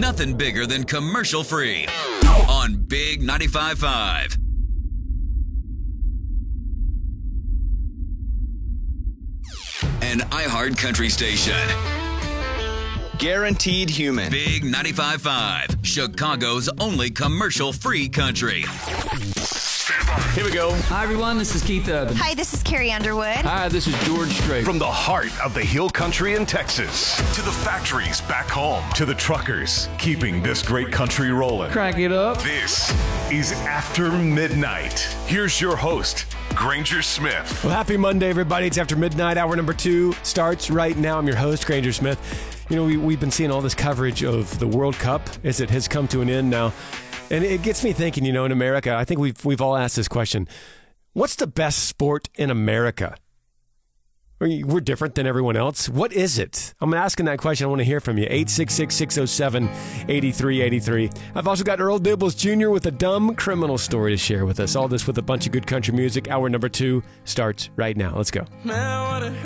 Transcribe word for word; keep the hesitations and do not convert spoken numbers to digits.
nothing bigger than commercial free on Big ninety-five point five. An iHeart Country station. Guaranteed human. Big ninety-five point five, Chicago's only commercial-free country. Here we go. Hi, everyone. This is Keith Urban. Hi, this is Carrie Underwood. Hi, this is George Strait. From the heart of the Hill Country in Texas to the factories back home to the truckers keeping this great country rolling. Crank it up. This is After Midnight. Here's your host, Granger Smith. Well, happy Monday, everybody. It's After Midnight. Hour number two starts right now. I'm your host, Granger Smith. You know, we, we've been seeing all this coverage of the World Cup as it has come to an end now. And it gets me thinking, you know, in America, I think we've we've all asked this question. What's the best sport in America? We're different than everyone else. What is it? I'm asking that question. I want to hear from you. eight six six, six oh seven, eight three eight three. I've also got Earl Dibbles Junior with a dumb criminal story to share with us. All this with a bunch of good country music. Hour number two starts right now. Let's go. Man, what a